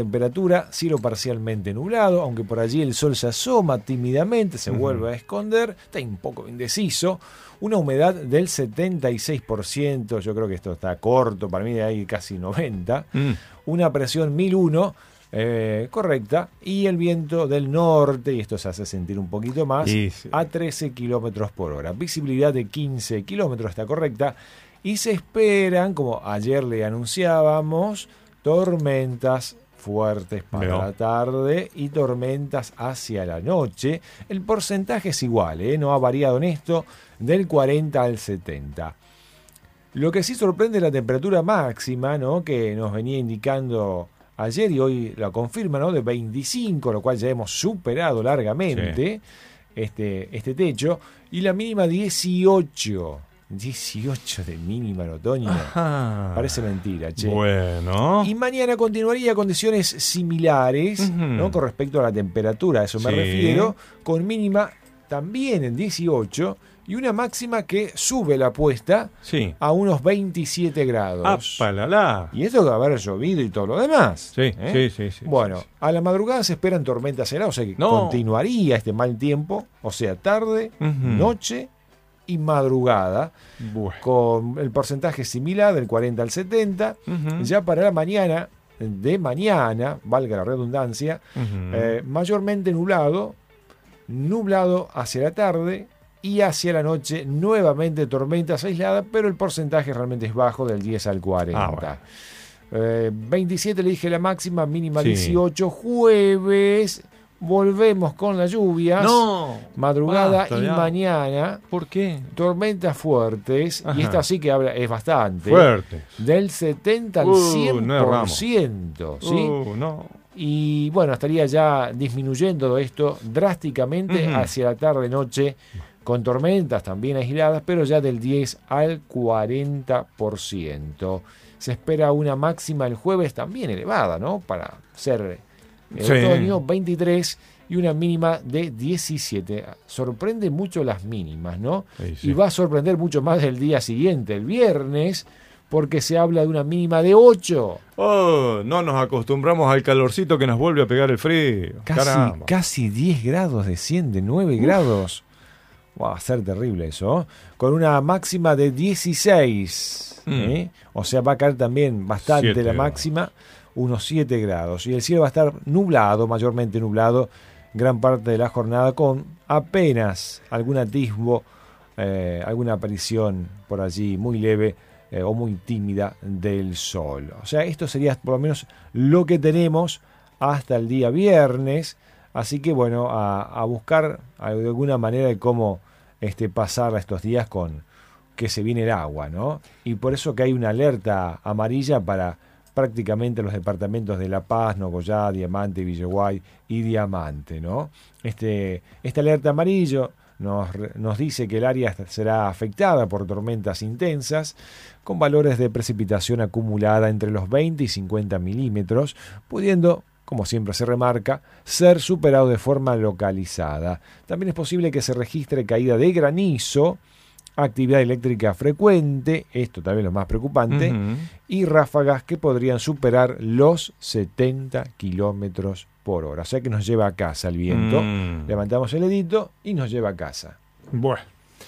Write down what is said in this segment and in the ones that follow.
Temperatura, cielo parcialmente nublado, aunque por allí el sol se asoma tímidamente, se vuelve a esconder, está un poco indeciso. Una humedad del 76%, yo creo que esto está corto, para mí hay casi 90%. Una presión 1001, correcta, y el viento del norte, y esto se hace sentir un poquito más, a 13 kilómetros por hora. Visibilidad de 15 kilómetros, está correcta, y se esperan, como ayer le anunciábamos, tormentas fuertes para la tarde y tormentas hacia la noche. El porcentaje es igual, no ha variado en esto, del 40 al 70. Lo que sí sorprende es la temperatura máxima, ¿no?, que nos venía indicando ayer y hoy la confirma, ¿no?, de 25, lo cual ya hemos superado largamente este techo, y la mínima 18 de mínima en otoño. Ajá. Parece mentira, che. Bueno. Y mañana continuaría condiciones similares, ¿no?, con respecto a la temperatura, a eso me refiero, con mínima también en 18 y una máxima que sube la apuesta a unos 27 grados. ¡Apalala! Y esto de haber llovido y todo lo demás. Sí. Bueno, a la madrugada se esperan tormentas heladas, o sea que continuaría este mal tiempo, o sea, tarde, noche y madrugada, con el porcentaje similar del 40 al 70. Ya para la mañana, valga la redundancia, mayormente nublado hacia la tarde y hacia la noche nuevamente tormentas aisladas, pero el porcentaje realmente es bajo, del 10 al 40. 27 le dije la máxima, mínima 18. Jueves volvemos con las lluvias, madrugada y mañana. ¿Por qué? Tormentas fuertes, y esta sí que es bastante. Fuerte. Del 70 al 100%. Y bueno, estaría ya disminuyendo esto drásticamente hacia la tarde-noche, con tormentas también aisladas, pero ya del 10 al 40%. Se espera una máxima el jueves también elevada, ¿no?, para ser otoño, 23, y una mínima de 17. Sorprende mucho las mínimas, ¿no? Y va a sorprender mucho más el día siguiente, el viernes, porque se habla de una mínima de 8. No nos acostumbramos al calorcito que nos vuelve a pegar el frío. Casi 10 grados desciende, 9 grados. Va a ser terrible eso. Con una máxima de 16. O sea, va a caer también bastante la máxima, unos 7 grados. Y el cielo va a estar nublado, mayormente nublado, gran parte de la jornada, con apenas algún atisbo, alguna aparición por allí muy leve o muy tímida del sol. O sea, esto sería por lo menos lo que tenemos hasta el día viernes. Así que bueno, a buscar de alguna manera de cómo pasar estos días con que se viene el agua, ¿no? Y por eso que hay una alerta amarilla para prácticamente los departamentos de La Paz, Nogoyá, Diamante, Villaguay y Diamante, ¿no? Este alerta amarillo nos dice que el área será afectada por tormentas intensas, con valores de precipitación acumulada entre los 20 y 50 milímetros, pudiendo, como siempre se remarca, ser superado de forma localizada. También es posible que se registre caída de granizo, actividad eléctrica frecuente, esto también es lo más preocupante, y ráfagas que podrían superar los 70 kilómetros por hora. O sea que nos lleva a casa el viento. Levantamos el dedito y nos lleva a casa. Bueno,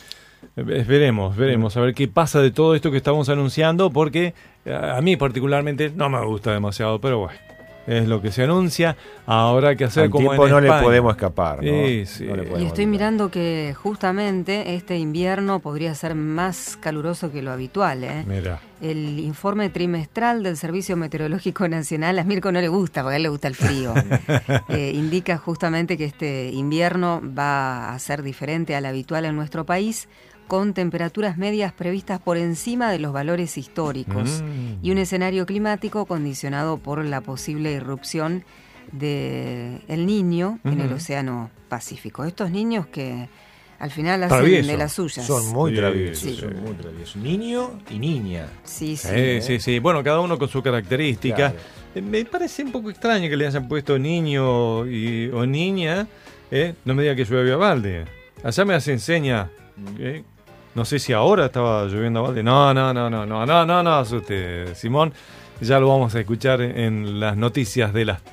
veremos a ver qué pasa de todo esto que estamos anunciando, porque a mí particularmente no me gusta demasiado, pero bueno, es lo que se anuncia. Ahora hay que hacer como en España. No le podemos escapar, ¿no? Sí. No le podemos. Y estoy mirando que justamente este invierno podría ser más caluroso que lo habitual, Mira. El informe trimestral del Servicio Meteorológico Nacional, a Mirko no le gusta, porque a él le gusta el frío. Indica justamente que este invierno va a ser diferente al habitual en nuestro país, con temperaturas medias previstas por encima de los valores históricos y un escenario climático condicionado por la posible irrupción de El Niño en el Océano Pacífico. Estos niños que al final hacen de las suyas. Son muy traviesos. Son muy traviesos. Niño y niña. Sí. Bueno, cada uno con su característica. Claro. Me parece un poco extraño que le hayan puesto niño o niña. No me diga que llueve a balde. Allá me hace enseña. No sé si ahora estaba lloviendo a balde. No asuste, Simón. Ya lo vamos a escuchar en las noticias de las